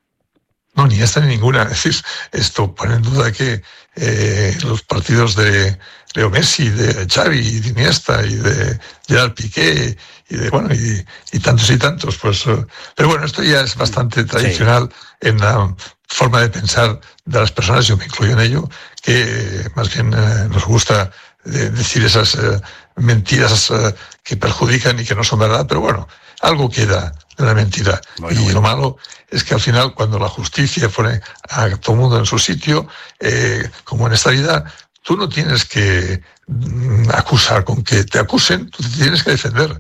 No, ni esta ni ninguna. Es decir, esto pone en duda que eh, los partidos de Leo Messi, de Xavi, y de Iniesta, y de Gerard Piqué, y de bueno, y, y tantos y tantos, pues. Uh, pero bueno, esto ya es bastante tradicional sí. en la forma de pensar de las personas, yo me incluyo en ello, que eh, más bien eh, nos gusta de decir esas eh, mentiras eh, que perjudican y que no son verdad, pero bueno, algo queda de una mentira. Bueno, y bueno. Lo malo es que al final, cuando la justicia pone a todo el mundo en su sitio, eh, como en esta vida, tú no tienes que mm, acusar. Con que te acusen, tú te tienes que defender.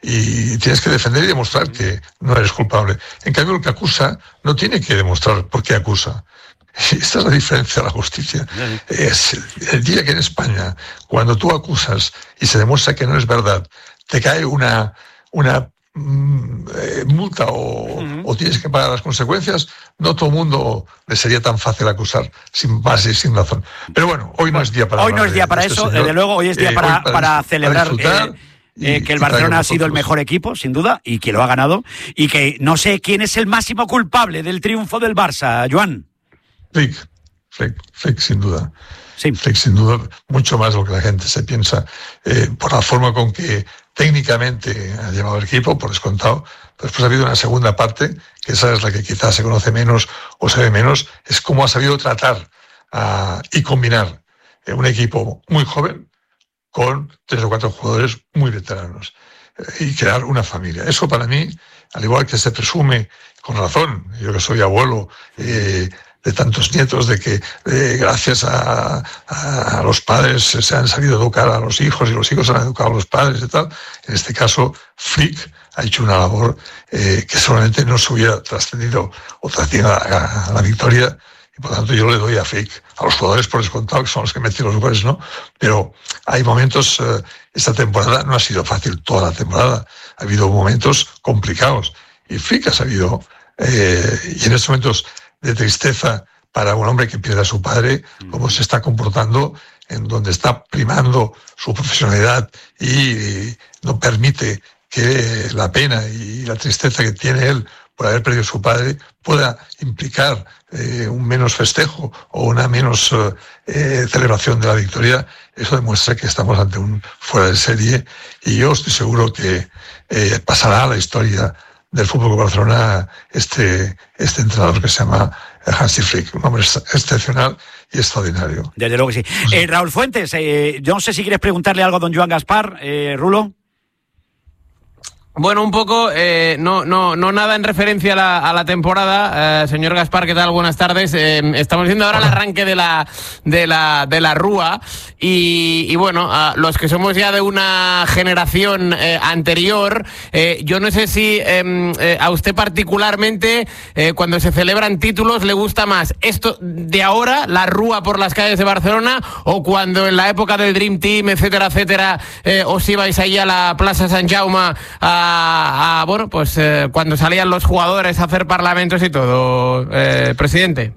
Y tienes que defender y demostrar que no eres culpable. En cambio, el que acusa no tiene que demostrar por qué acusa. Esta es la diferencia de la justicia. Es el día que en España, cuando tú acusas y se demuestra que no es verdad, te cae una, una mm, eh, multa o, uh-huh. o tienes que pagar las consecuencias, no todo el mundo le sería tan fácil acusar sin base y sin razón. Pero bueno, hoy no es día para Hoy no es día para este eso, señor. Desde luego, hoy es día eh, para, para, para celebrar... Para Eh, que el Barcelona ha sido el mejor equipo, sin duda, y que lo ha ganado, y que no sé quién es el máximo culpable del triunfo del Barça, Joan. Flick, Flick, Flick sin duda. Sí. Flick sin duda, mucho más de lo que la gente se piensa, eh, por la forma con que técnicamente ha llevado el equipo, por descontado. Después ha habido una segunda parte, que esa es la que quizás se conoce menos o se ve menos, es cómo ha sabido tratar uh, y combinar eh, un equipo muy joven con tres o cuatro jugadores muy veteranos eh, y crear una familia. Eso para mí, al igual que se presume, con razón, yo que soy abuelo eh, de tantos nietos, de que eh, gracias a, a, a los padres se han sabido educar a los hijos y los hijos han educado a los padres y tal, en este caso Flick ha hecho una labor eh, que solamente no se hubiera trascendido o trascendido a, a, a la victoria. Y por tanto yo le doy a Flick, a los jugadores por descontado, que son los que meten los goles, ¿no? Pero hay momentos, eh, esta temporada no ha sido fácil toda la temporada, ha habido momentos complicados. Y Flick ha sabido, eh, y en estos momentos de tristeza para un hombre que pierde a su padre, cómo se está comportando, en donde está primando su profesionalidad y no permite que la pena y la tristeza que tiene él por haber perdido a su padre pueda implicar eh, un menos festejo o una menos eh, celebración de la victoria. Eso demuestra que estamos ante un fuera de serie, y yo estoy seguro que eh, pasará a la historia del Fútbol Club Barcelona este, este entrenador que se llama Hansi Flick, un hombre excepcional y extraordinario. Desde luego que sí. Eh, Raúl Fuentes, eh, yo no sé si quieres preguntarle algo a don Joan Gaspar, eh, Rulo. Bueno, un poco, eh, no, no, no nada en referencia a la, a la temporada. Eh, señor Gaspar, ¿qué tal? Buenas tardes. Eh, estamos viendo ahora el arranque de la, de la, de la Rúa y, y bueno, a los que somos ya de una generación eh, anterior, eh, yo no sé si eh, eh, a usted particularmente, eh, cuando se celebran títulos, le gusta más esto de ahora, la Rúa por las calles de Barcelona, o cuando en la época del Dream Team, etcétera, etcétera, eh, os ibais ahí a la Plaza Sant Jaume a A, a, bueno, pues eh, cuando salían los jugadores a hacer parlamentos y todo, eh, presidente.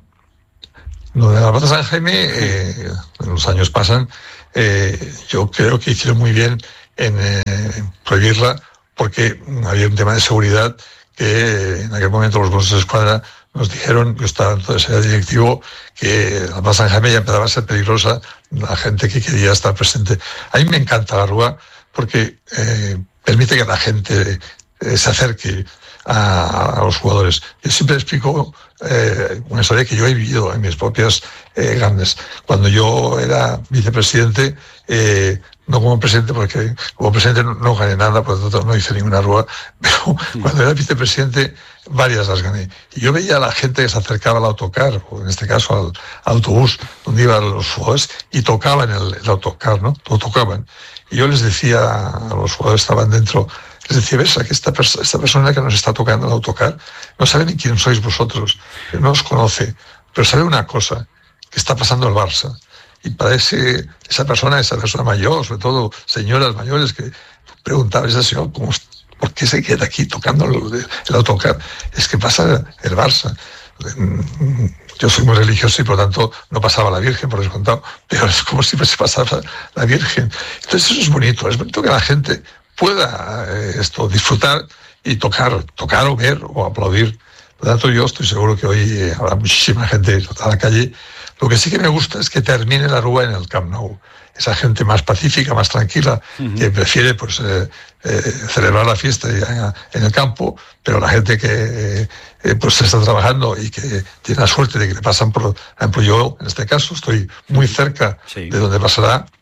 Lo de la Plaza San Jaime, eh, los años pasan, eh, yo creo que hicieron muy bien en eh, prohibirla, porque había un tema de seguridad que en aquel momento los Mossos de Escuadra nos dijeron, yo estaba entonces era directivo, que la Plaza San Jaime ya empezaba a ser peligrosa, la gente que quería estar presente. A mí me encanta la Rúa porque eh, permite que la gente eh, se acerque a, a los jugadores. Yo siempre explico eh, una historia que yo he vivido en mis propias eh, grandes. Cuando yo era vicepresidente, eh, no como presidente, porque como presidente no, no gané nada, por lo tanto no hice ninguna Rúa, pero sí. Cuando era vicepresidente, varias las gané. Y yo veía a la gente que se acercaba al autocar, o en este caso al, al autobús, donde iban los jugadores, y tocaban el, el autocar, ¿no? Lo tocaban. Y yo les decía a los jugadores que estaban dentro, les decía, ves, que esta, pers- esta persona que nos está tocando el autocar no sabe ni quién sois vosotros, no os conoce, pero sabe una cosa, que está pasando el Barça. Y para ese, esa persona, esa persona mayor, sobre todo señoras mayores, que preguntabas a ese señor, ¿cómo, ¿por qué se queda aquí tocando el, el autocar? Es que pasa el Barça. Yo soy muy religioso y por lo tanto no pasaba la Virgen, por descontado, pero es como si se pasara la Virgen. Entonces eso es bonito, es bonito que la gente pueda eh, esto disfrutar y tocar, tocar o ver o aplaudir. Por lo tanto yo estoy seguro que hoy eh, habrá muchísima gente a la calle. Lo que sí que me gusta es que termine la Rúa en el Camp Nou. Esa gente más pacífica, más tranquila, uh-huh. que prefiere pues eh, eh, celebrar la fiesta en el campo, pero la gente que eh, pues está trabajando y que tiene la suerte de que le pasan por ejemplo, yo en este caso estoy muy cerca sí. de donde pasará,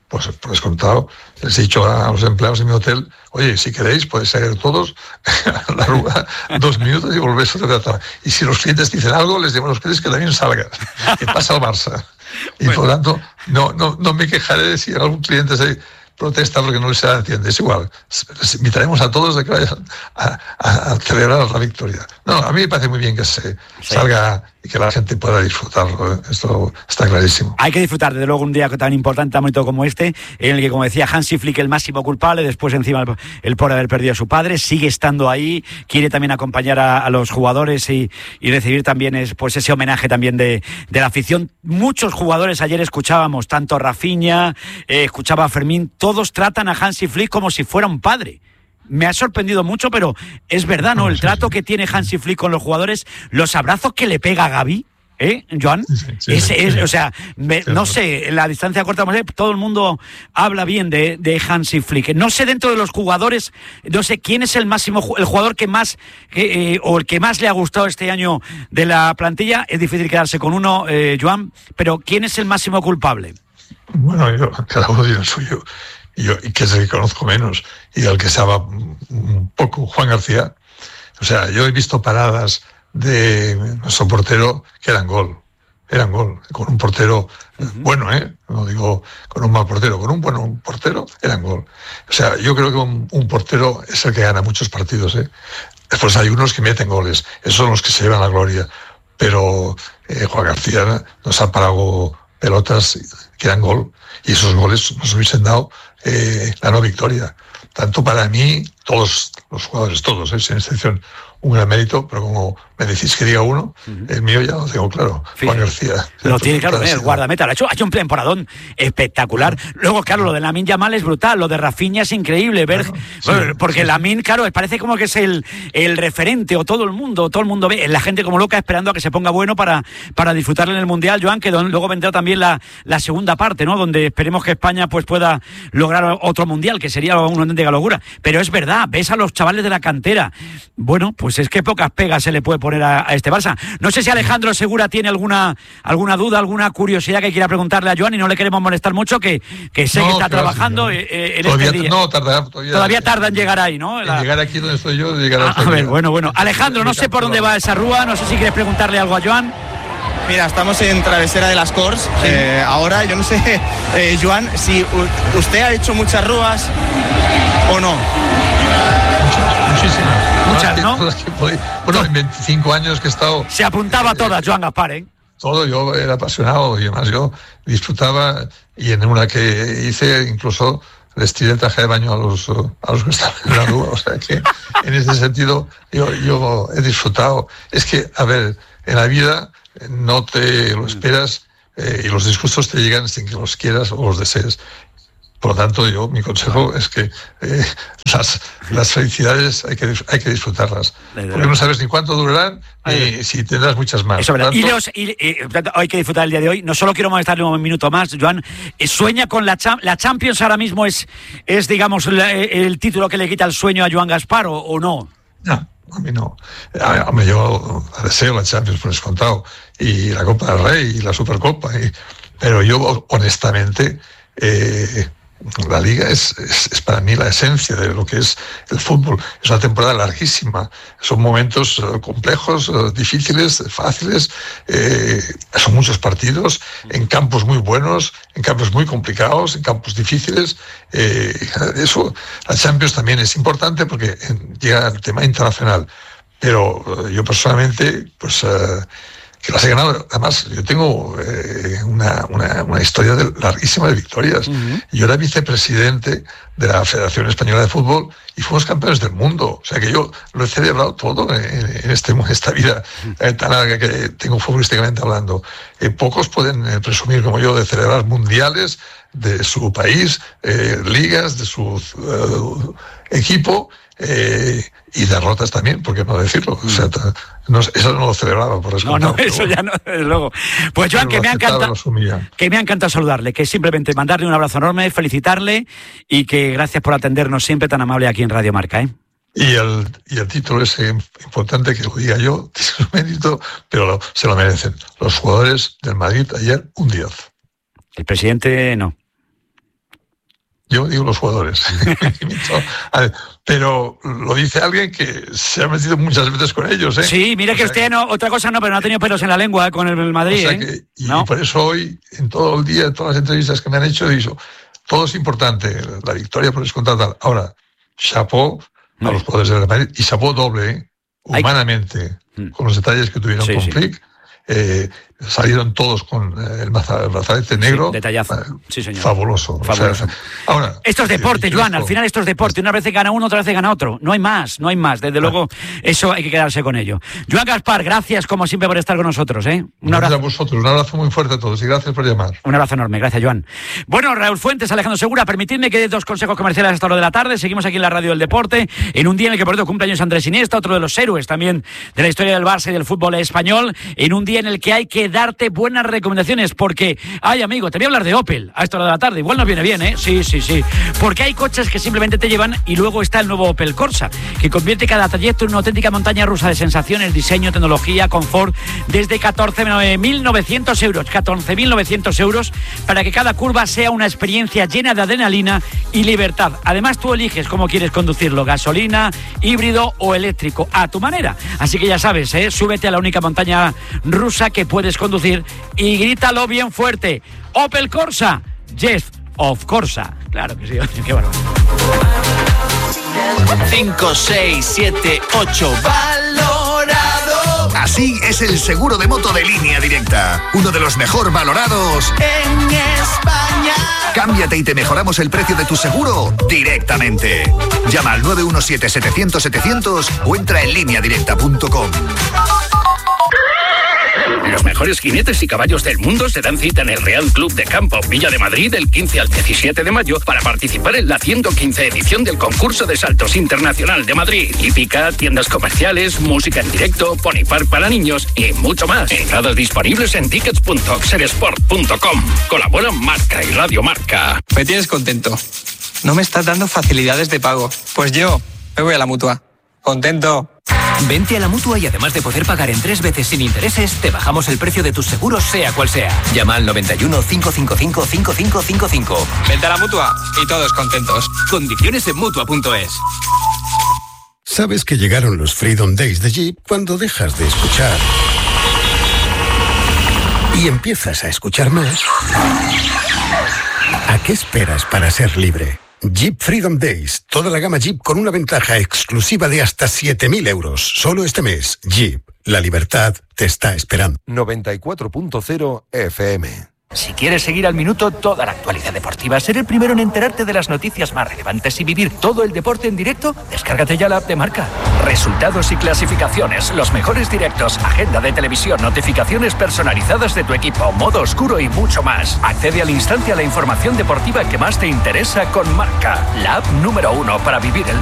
pues por descontado, les he dicho a los empleados de mi hotel, oye, si queréis podéis salir todos a la Rúa dos minutos y volvéis a tratar. Y si los clientes dicen algo, les digo a los clientes que también salgan, que pasa al Barça. Y bueno, por lo tanto, no, no, no me quejaré de si algún cliente se protesta porque no les se entiende. Es igual, les invitaremos a todos a que vayan a, a, a celebrar la victoria. No, a mí me parece muy bien que se sí. salga y que la gente pueda disfrutarlo. Esto está clarísimo. Hay que disfrutar, desde luego, un día tan importante, tan bonito como este, en el que, como decía Hansi Flick, el máximo culpable, después encima el, el por haber perdido a su padre, sigue estando ahí, quiere también acompañar a, a los jugadores y, y recibir también es, pues ese homenaje también de, de la afición. Muchos jugadores, ayer escuchábamos, tanto Rafinha, eh, escuchaba a Fermín, todos tratan a Hansi Flick como si fuera un padre. Me ha sorprendido mucho, pero es verdad, ¿no? El trato que tiene Hansi Flick con los jugadores, los abrazos que le pega a Gavi, ¿eh, Joan? Sí, sí, es, es, sí. O sea, me, no sé, en la distancia corta, todo el mundo habla bien de, de Hansi Flick. No sé, dentro de los jugadores, no sé quién es el máximo, el jugador que más, eh, o el que más le ha gustado este año de la plantilla. Es difícil quedarse con uno, eh, Joan, pero ¿quién es el máximo culpable? Bueno, yo, cada uno tiene el suyo. Y, yo, y que es el que conozco menos, y del que sabe un poco, Juan García. O sea, yo he visto paradas de nuestro portero que eran gol, eran gol, con un portero uh-huh. bueno, ¿eh? No digo con un mal portero, con un buen un portero eran gol. O sea, yo creo que un, un portero es el que gana muchos partidos, ¿eh? Después hay unos que meten goles, esos son los que se llevan la gloria, pero eh, Juan García nos ha parado pelotas que eran gol, y esos goles nos hubiesen dado eh, la no victoria. Tanto para mí, todos los jugadores, todos, ¿eh? sin excepción, un gran mérito, pero como me decís que diga uno, uh-huh. el mío ya lo tengo claro, Fíjate. Juan García. Lo tiene claro, el guardameta, lo ha hecho, ha hecho un temporadón espectacular. Luego, claro, lo de Lamine Yamal es brutal, lo de Rafinha es increíble, ver, claro, sí, bueno, porque sí, Lamine, claro, parece como que es el, el referente, o todo el mundo, todo el mundo ve, la gente como loca esperando a que se ponga bueno para, para disfrutarle en el Mundial, Joan, que don, luego vendrá también la, la segunda parte, ¿no? Donde esperemos que España pues pueda lograr otro Mundial, que sería una auténtica locura. Pero es verdad, ves a los chavales de la cantera, bueno, pues es que pocas pegas se le puede poner a, a este Barça. No sé si Alejandro Segura tiene alguna alguna duda, alguna curiosidad que quiera preguntarle a Joan, y no le queremos molestar mucho, que, que sé no, que está trabajando no. eh, en todavía, este día. No, tardará, todavía, todavía tarda en llegar ahí, ¿no? En la... llegar aquí donde estoy yo, llegar ah, a ver, bueno, bueno. Alejandro, no sé por dónde va esa rúa, no sé si quieres preguntarle algo a Joan. Mira, estamos en Travesera de las Corts. Sí. Eh, ahora, yo no sé, eh, Joan, si u- usted ha hecho muchas rúas o no. Muchas, muchísimas. Muchas, ¿no? Bueno, en veinticinco años que he estado... Se apuntaba a todas, Joan Gaspar, ¿eh? Todo, yo era apasionado y además yo disfrutaba, y en una que hice incluso les tiré el traje de baño a los, a los que estaban en la rúa. O sea que en ese sentido yo, yo he disfrutado. Es que, a ver, en la vida no te lo esperas eh, y los disgustos te llegan sin que los quieras o los desees. Por lo tanto, yo, mi consejo es que eh, las, las felicidades hay que, hay que disfrutarlas. Porque no sabes ni cuánto durarán, ni si tendrás muchas más. Eso es verdad. Tanto, y, los, y eh, hay que disfrutar el día de hoy. No solo quiero molestarle un minuto más, Joan. Eh, ¿Sueña con la, cham- la Champions ahora mismo? ¿Es, es digamos, la, el título que le quita el sueño a Joan Gaspar o, o no? No, a mí no. A, a mí yo deseo la Champions, por descontado, y la Copa del Rey, y la Supercopa. Y, pero yo, honestamente... Eh, La Liga es, es, es para mí la esencia de lo que es el fútbol. Es una temporada larguísima, son momentos uh, complejos, uh, difíciles, fáciles, eh, son muchos partidos, en campos muy buenos, en campos muy complicados, en campos difíciles. Eh, eso, la Champions también es importante porque llega al tema internacional. Pero uh, yo personalmente, pues... Uh, que las he ganado. Además, yo tengo eh, una, una, una historia de, larguísima de victorias. Uh-huh. Yo era vicepresidente de la Federación Española de Fútbol y fuimos campeones del mundo. O sea que yo lo he celebrado todo en, en este, esta vida eh, tan larga que tengo futbolísticamente hablando. Eh, pocos pueden eh, presumir como yo de celebrar mundiales de su país, eh, ligas de su uh, equipo, eh, y derrotas también, ¿por qué no decirlo? O sea, no, eso no lo celebraba, por eso. No, no, eso ya no, desde luego. Pues Joan, que me ha encantado, que me ha encantado saludarle, que simplemente mandarle un abrazo enorme, felicitarle, y que gracias por atendernos siempre tan amable aquí en Radio Marca, ¿eh? Y el, y el título es importante que lo diga yo, tiene su mérito, pero lo, se lo merecen. Los jugadores del Madrid ayer, un diez. El presidente no. Yo digo los jugadores. Pero lo dice alguien que se ha metido muchas veces con ellos, ¿eh? Sí, mira que usted no, otra cosa no, pero no ha tenido pelos en la lengua con el Madrid, o sea ¿eh? Que, y ¿No? por eso hoy, en todo el día, en todas las entrevistas que me han hecho, he dicho, todo es importante, la victoria por descontar. Ahora, chapeau a los jugadores del Madrid, y chapeau doble, ¿eh? Humanamente, Hay... con los detalles que tuvieron sí, con sí. Flick. Eh, salieron todos con eh, el brazalete negro. Sí, detallazo. Sí, señor. Fabuloso. Fabuloso. O sea, ahora, esto es deporte, Joan. Al final esto es deporte. Una vez gana uno, otra vez gana otro. No hay más, no hay más. Desde ah. luego, eso hay que quedarse con ello. Joan Gaspar, gracias como siempre por estar con nosotros, ¿eh? Un gracias abrazo. a vosotros. Un abrazo muy fuerte a todos y gracias por llamar. Un abrazo enorme. Gracias, Joan. Bueno, Raúl Fuentes, Alejandro Segura, permitidme que dé dos consejos comerciales hasta la hora de la tarde. Seguimos aquí en la Radio del Deporte, en un día en el que por cierto cumpleaños Andrés Iniesta, otro de los héroes también de la historia del Barça y del fútbol español, en un día en el que hay que darte buenas recomendaciones, porque, ay amigo, te voy a hablar de Opel a esta hora de la tarde, igual nos viene bien, ¿eh? Sí, sí, sí, porque hay coches que simplemente te llevan y luego está el nuevo Opel Corsa, que convierte cada trayecto en una auténtica montaña rusa de sensaciones, diseño, tecnología, confort, desde catorce mil novecientos euros, catorce mil novecientos euros, para que cada curva sea una experiencia llena de adrenalina y libertad. Además, tú eliges cómo quieres conducirlo, gasolina, híbrido o eléctrico, a tu manera. Así que ya sabes, ¿eh? Súbete a la única montaña rusa que puedes conducir y grítalo bien fuerte. Opel Corsa, Yes of Corsa. Claro que sí, qué bárbaro. cinco, seis, siete, ocho valorado. Así es el seguro de moto de Línea Directa, uno de los mejor valorados en España. Cámbiate y te mejoramos el precio de tu seguro directamente. Llama al nueve uno siete, setecientos, setecientos o entra en línea directa punto com. Los mejores jinetes y caballos del mundo se dan cita en el Real Club de Campo Villa de Madrid del quince al diecisiete de mayo para participar en la ciento quince edición del concurso de saltos internacional de Madrid. Hípica, tiendas comerciales, música en directo, pony park para niños y mucho más. Entradas disponibles en tickets punto oxersport punto com. Colaboran Marca y Radio Marca. Me tienes contento. No me estás dando facilidades de pago. Pues yo me voy a la Mutua. Contento. Vente a la Mutua y además de poder pagar en tres veces sin intereses, te bajamos el precio de tus seguros sea cual sea. Llama al noventa y uno, cinco cinco cinco, cinco cinco cinco cinco. Vente a la Mutua y todos contentos. Condiciones en Mutua punto es. ¿Sabes que llegaron los Freedom Days de Jeep cuando dejas de escuchar y empiezas a escuchar más? ¿A qué esperas para ser libre? Jeep Freedom Days, toda la gama Jeep con una ventaja exclusiva de hasta siete mil euros. Solo este mes, Jeep, la libertad te está esperando. noventa y cuatro punto cero F M. Si quieres seguir al minuto toda la actualidad deportiva, ser el primero en enterarte de las noticias más relevantes y vivir todo el deporte en directo, descárgate ya la app de Marca. Resultados y clasificaciones, los mejores directos, agenda de televisión, notificaciones personalizadas de tu equipo, modo oscuro y mucho más. Accede al instante a la información deportiva que más te interesa con Marca, la app número uno para vivir el